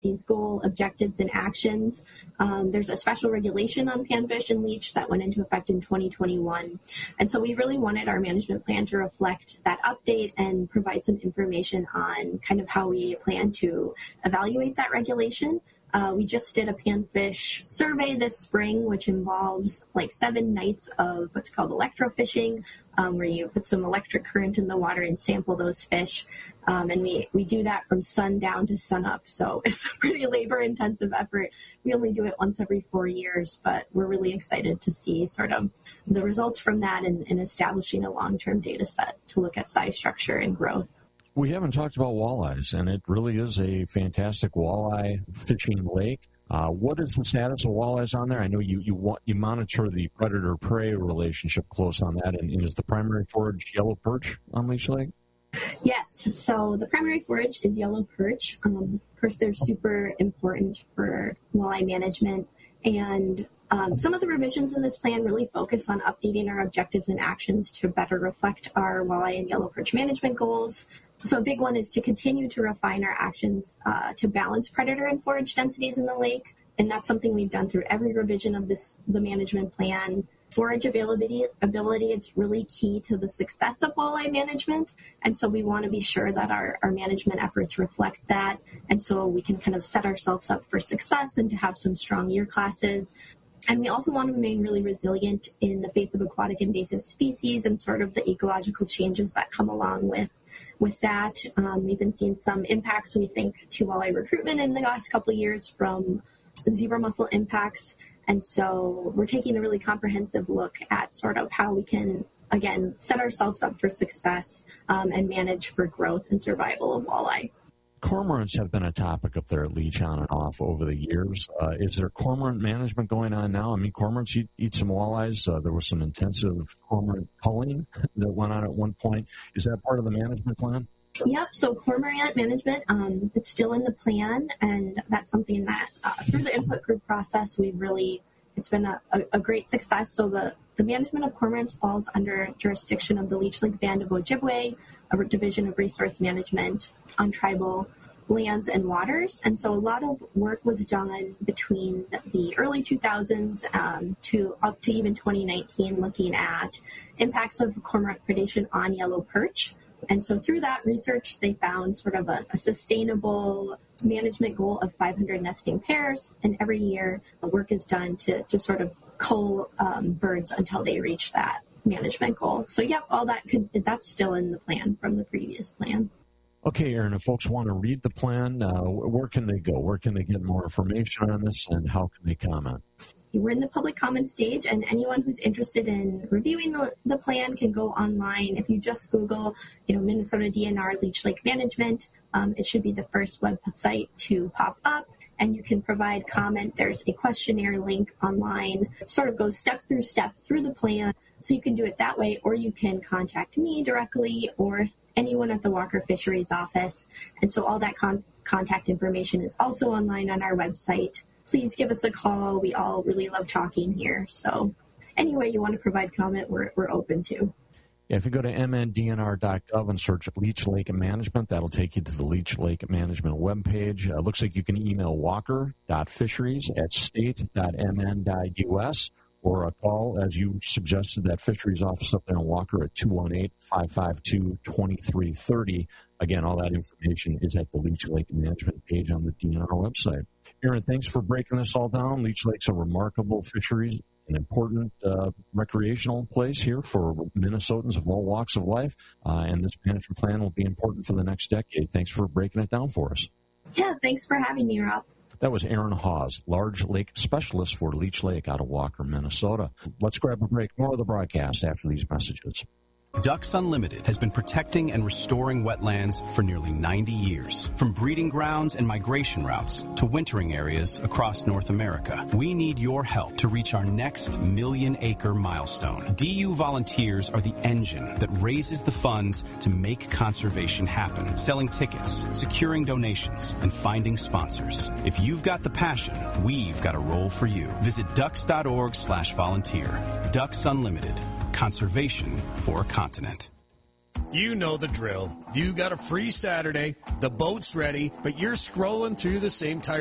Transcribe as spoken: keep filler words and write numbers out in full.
these goal objectives and actions. Um, there's a special regulation on panfish and leech that went into effect in twenty twenty-one. And so we really wanted our management plan to reflect that update and provide some information on kind of how we plan to evaluate that regulation. Uh, we just did a panfish survey this spring, which involves like seven nights of what's called electrofishing, um, where you put some electric current in the water and sample those fish. Um, and we, we do that from sundown to sunup. So it's a pretty labor-intensive effort. We only do it once every four years, but we're really excited to see sort of the results from that and, and establishing a long-term data set to look at size structure and growth. We haven't talked about walleyes, and it really is a fantastic walleye fishing lake. Uh, what is the status of walleyes on there? I know you you, want, you monitor the predator-prey relationship close on that, and, and is the primary forage yellow perch on Leech Lake? Yes, so the primary forage is yellow perch. Um, of course, they're super important for walleye management, and Um, some of the revisions in this plan really focus on updating our objectives and actions to better reflect our walleye and yellow perch management goals. So a big one is to continue to refine our actions uh, to balance predator and forage densities in the lake. And that's something we've done through every revision of this, the management plan. Forage availability, ability, it's really key to the success of walleye management. And so we want to be sure that our, our management efforts reflect that. And so we can kind of set ourselves up for success and to have some strong year classes. And we also want to remain really resilient in the face of aquatic invasive species and sort of the ecological changes that come along with with that. Um, we've been seeing some impacts, we think, to walleye recruitment in the last couple of years from zebra mussel impacts. And so we're taking a really comprehensive look at sort of how we can, again, set ourselves up for success um, and manage for growth and survival of walleye. Cormorants have been a topic up there at Leech on and off over the years. Uh, is there cormorant management going on now? I mean, cormorants eat, eat some walleyes. Uh, there was some intensive cormorant culling that went on at one point. Is that part of the management plan? Yep, so cormorant management, um, it's still in the plan, and that's something that uh, through the input group process, we've really, it's been a, a, a great success. So the, the management of cormorants falls under jurisdiction of the Leech Lake Band of Ojibwe, a division of resource management on tribal lands and waters. And so a lot of work was done between the early two thousands um, to up to even twenty nineteen, looking at impacts of cormorant predation on yellow perch. And so through that research, they found sort of a, a sustainable management goal of five hundred nesting pairs. And every year, the work is done to, to sort of cull um, birds until they reach that management goal. So, yep, all that could that's still in the plan from the previous plan. Okay, Erin, if folks want to read the plan, uh, where can they go? Where can they get more information on this, and how can they comment? We're in the public comment stage, and anyone who's interested in reviewing the, the plan can go online. If you just Google, you know, Minnesota D N R Leech Lake Management, um, it should be the first website to pop up, and you can provide comment. There's a questionnaire link online, sort of goes step through step through the plan, so you can do it that way, or you can contact me directly or anyone at the Walker Fisheries office. And so all that con- contact information is also online on our website. Please give us a call. We all really love talking here. So any way you want to provide comment, we're, we're open to. Yeah, if you go to m n d n r dot gov and search Leech Lake Management, that'll take you to the Leech Lake Management webpage. It uh, looks like you can email walker dot fisheries at state dot m n dot u s or a call, as you suggested, that fisheries office up there in Walker at two one eight, five five two, two three three zero. Again, all that information is at the Leech Lake Management page on the D N R website. Erin, thanks for breaking this all down. Leech Lake's a remarkable fishery, an important uh, recreational place here for Minnesotans of all walks of life, uh, and this management plan will be important for the next decade. Thanks for breaking it down for us. Yeah, thanks for having me, Rob. That was Erin Hawes, large lake specialist for Leech Lake out of Walker, Minnesota. Let's grab a break. More of the broadcast after these messages. Ducks Unlimited has been protecting and restoring wetlands for nearly ninety years. From breeding grounds and migration routes to wintering areas across North America, we need your help to reach our next million-acre milestone. D U volunteers are the engine that raises the funds to make conservation happen, selling tickets, securing donations, and finding sponsors. If you've got the passion, we've got a role for you. Visit ducks.org slash volunteer. Ducks Unlimited. Conservation for a continent. You know the drill. You got a free Saturday, the boat's ready, but you're scrolling through the same tire